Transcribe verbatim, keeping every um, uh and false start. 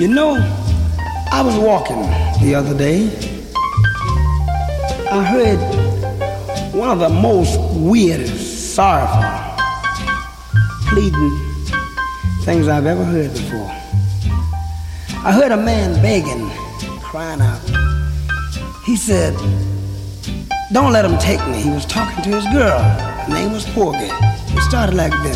You know, I was walking the other day. I heard one of the most weirdest, sorrowful, pleading things I've ever heard before. I heard a man begging, crying out. He said, "Don't let him take me." He was talking to his girl. Her name was Porgy. It started like this.